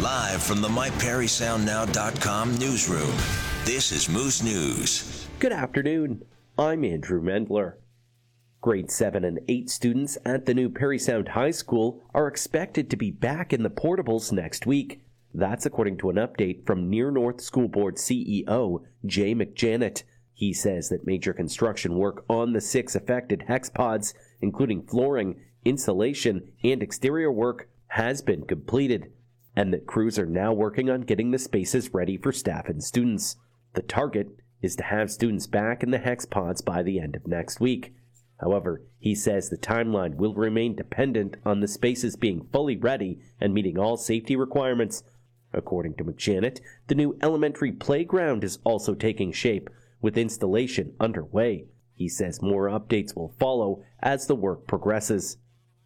Live from the MyPerrySoundNow.com newsroom, this is Moose News. Good afternoon. I'm Andrew Mendler. Grade 7 and 8 students at the new Parry Sound High School are expected to be back in the portables next week. That's according to an update from Near North School Board CEO Jay McJanet. He says that major construction work on the 6 affected hex pods, including flooring, insulation, and exterior work, has been completed, and that crews are now working on getting the spaces ready for staff and students. The target is to have students back in the hex pods by the end of next week. However, he says the timeline will remain dependent on the spaces being fully ready and meeting all safety requirements. According to McJanet, the new elementary playground is also taking shape, with installation underway. He says more updates will follow as the work progresses.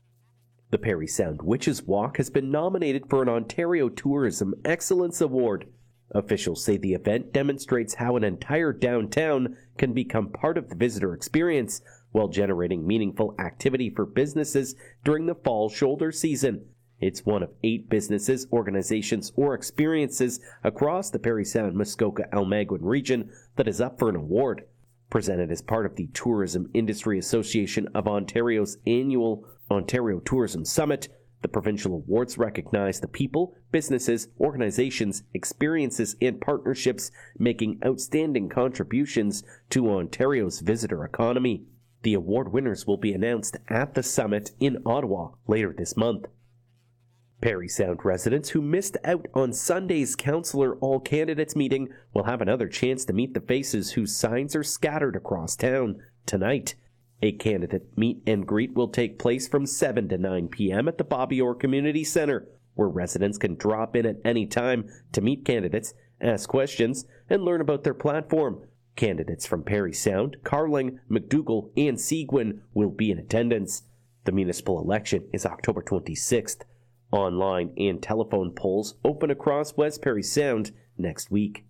The Parry Sound Witches Walk has been nominated for an Ontario Tourism Excellence Award. Officials say the event demonstrates how an entire downtown can become part of the visitor experience while generating meaningful activity for businesses during the fall shoulder season. It's one of 8 businesses, organizations, or experiences across the Parry Sound Muskoka Almaguin region that is up for an award. Presented as part of the Tourism Industry Association of Ontario's annual Ontario Tourism Summit, the provincial awards recognize the people, businesses, organizations, experiences, and partnerships making outstanding contributions to Ontario's visitor economy. The award winners will be announced at the summit in Ottawa later this month. Parry Sound residents who missed out on Sunday's Councillor All Candidates meeting will have another chance to meet the faces whose signs are scattered across town tonight. A candidate meet and greet will take place from 7 to 9 p.m. at the Bobby Orr Community Centre, where residents can drop in at any time to meet candidates, ask questions, and learn about their platform. Candidates from Parry Sound, Carling, McDougall, and Seguin will be in attendance. The municipal election is October 26th. Online and telephone polls open across West Parry Sound next week.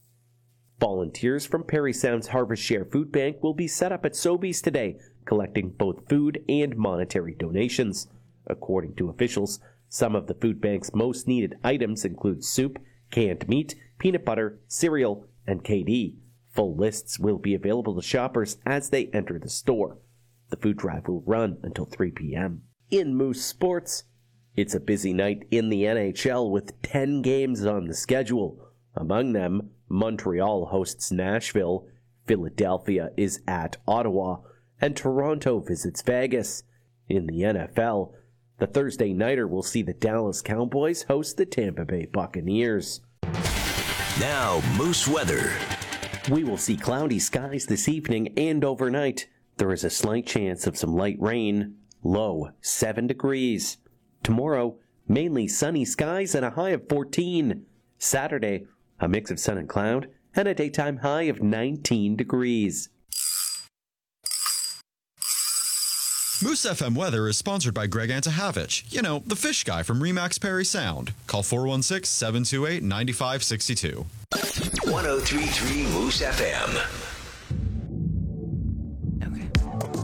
Volunteers from Parry Sound's Harvest Share Food Bank will be set up at Sobeys today, collecting both food and monetary donations. According to officials, some of the food bank's most needed items include soup, canned meat, peanut butter, cereal, and KD. Full lists will be available to shoppers as they enter the store. The food drive will run until 3 p.m. In Moose Sports, it's a busy night in the NHL with 10 games on the schedule. Among them, Montreal hosts Nashville, Philadelphia is at Ottawa, and Toronto visits Vegas. In the NFL, the Thursday nighter will see the Dallas Cowboys host the Tampa Bay Buccaneers. Now, Moose weather. We will see cloudy skies this evening and overnight. There is a slight chance of some light rain. Low 7 degrees. Tomorrow, mainly sunny skies and a high of 14. Saturday, a mix of sun and cloud and a daytime high of 19 degrees. Moose FM weather is sponsored by Greg Antahavich. You know, the fish guy from Remax Parry Sound. Call 416-728-9562. 103.3 Moose FM.